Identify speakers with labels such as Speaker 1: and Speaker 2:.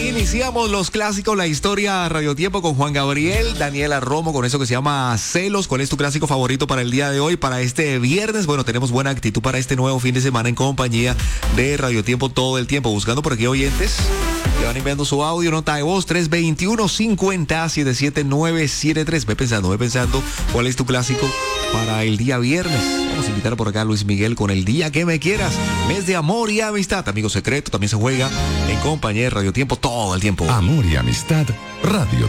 Speaker 1: Iniciamos los clásicos, la historia Radio Tiempo con Juan Gabriel, Daniela Romo, con eso que se llama Celos. ¿Cuál es tu clásico favorito para el día de hoy, para este viernes? Bueno, tenemos buena actitud para este nuevo fin de semana en compañía de Radio Tiempo todo el tiempo. Buscando por aquí oyentes que van enviando su audio, nota de voz 321-50-77973. Ve pensando cuál es tu clásico para el día viernes. Vamos a invitar por acá a Luis Miguel con El Día Que Me Quieras. Mes de amor y amistad. Amigo secreto, también se juega en compañía de Radio Tiempo todo el tiempo.
Speaker 2: Amor y amistad, Radio